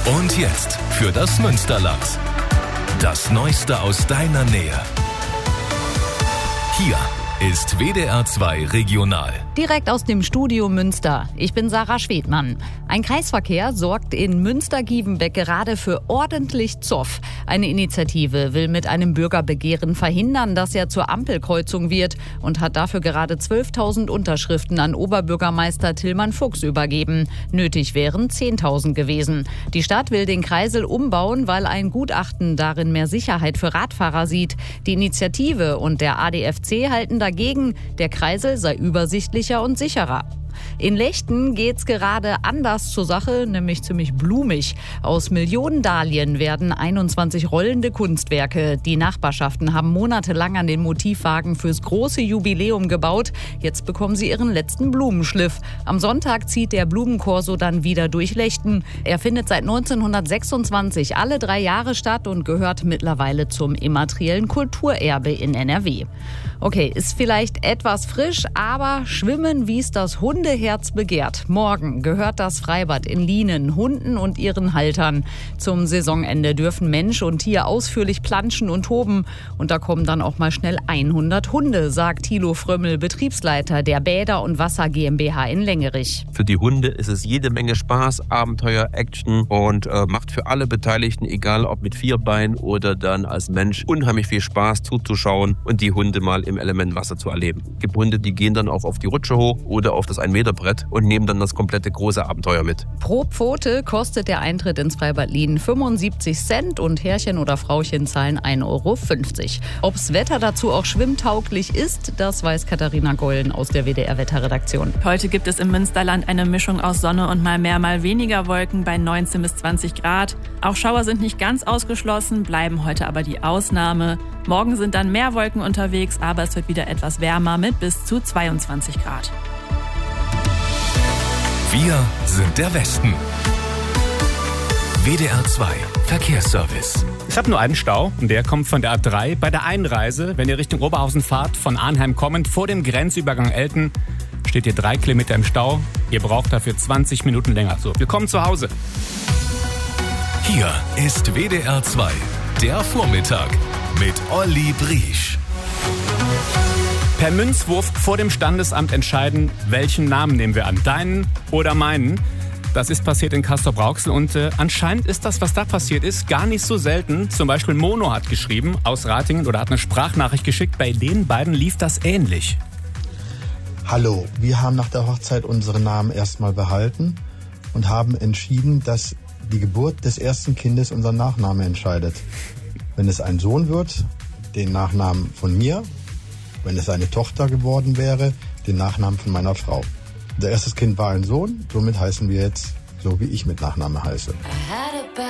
Und jetzt für das Münsterland. Das Neueste aus deiner Nähe. Hier ist WDR 2 Regional. Direkt aus dem Studio Münster. Ich bin Sarah Schwedmann. Ein Kreisverkehr sorgt in Münster-Gievenbeck gerade für ordentlich Zoff. Eine Initiative will mit einem Bürgerbegehren verhindern, dass er zur Ampelkreuzung wird und hat dafür gerade 12.000 Unterschriften an Oberbürgermeister Tillmann Fuchs übergeben. Nötig wären 10.000 gewesen. Die Stadt will den Kreisel umbauen, weil ein Gutachten darin mehr Sicherheit für Radfahrer sieht. Die Initiative und der ADFC halten dagegen, der Kreisel sei übersichtlicher und sicherer. In Lechten geht's gerade anders zur Sache, nämlich ziemlich blumig. Aus Millionen Dahlien werden 21 rollende Kunstwerke. Die Nachbarschaften haben monatelang an den Motivwagen fürs große Jubiläum gebaut. Jetzt bekommen sie ihren letzten Blumenschliff. Am Sonntag zieht der Blumenkorso dann wieder durch Lechten. Er findet seit 1926 alle 3 Jahre statt und gehört mittlerweile zum immateriellen Kulturerbe in NRW. Okay, ist vielleicht etwas frisch, aber schwimmen, wie es das Hundeherz begehrt. Morgen gehört das Freibad in Lienen Hunden und ihren Haltern. Zum Saisonende dürfen Mensch und Tier ausführlich planschen und toben. Und da kommen dann auch mal schnell 100 Hunde, sagt Thilo Frömmel, Betriebsleiter der Bäder und Wasser GmbH in Längerich. Für die Hunde ist es jede Menge Spaß, Abenteuer, Action und macht für alle Beteiligten, egal ob mit 4 Beinen oder dann als Mensch, unheimlich viel Spaß zuzuschauen und die Hunde mal im Element Wasser zu erleben. Es gibt Hunde, die gehen dann auch auf die Rutsche hoch oder auf das 1-Meter-Brett und nehmen dann das komplette große Abenteuer mit. Pro Pfote kostet der Eintritt ins Freibad Lienen 75 Cent und Herrchen oder Frauchen zahlen 1,50 Euro. Ob's Wetter dazu auch schwimmtauglich ist, das weiß Katharina Gollen aus der WDR-Wetterredaktion. Heute gibt es im Münsterland eine Mischung aus Sonne und mal mehr, mal weniger Wolken bei 19 bis 20 Grad. Auch Schauer sind nicht ganz ausgeschlossen, bleiben heute aber die Ausnahme. Morgen sind dann mehr Wolken unterwegs, aber es wird wieder etwas wärmer mit bis zu 22 Grad. Wir sind der Westen. WDR 2 Verkehrsservice. Ich habe nur einen Stau und der kommt von der A3 bei der Einreise. Wenn ihr Richtung Oberhausen fahrt, von Arnheim kommend, vor dem Grenzübergang Elten, steht ihr 3 Kilometer im Stau. Ihr braucht dafür 20 Minuten länger. So, willkommen zu Hause. Hier ist WDR 2, der Vormittag mit Olli Briesch. Per Münzwurf vor dem Standesamt entscheiden, welchen Namen nehmen wir an, deinen oder meinen. Das ist passiert in Castrop-Rauxel und anscheinend ist das, was da passiert ist, gar nicht so selten. Zum Beispiel Mono hat geschrieben aus Ratingen oder hat eine Sprachnachricht geschickt. Bei den beiden lief das ähnlich. Hallo, wir haben nach der Hochzeit unseren Namen erstmal behalten und haben entschieden, dass die Geburt des ersten Kindes unseren Nachnamen entscheidet. Wenn es ein Sohn wird, den Nachnamen von mir. Wenn es eine Tochter geworden wäre, den Nachnamen von meiner Frau. Unser erstes Kind war ein Sohn, somit heißen wir jetzt so, wie ich mit Nachname heiße.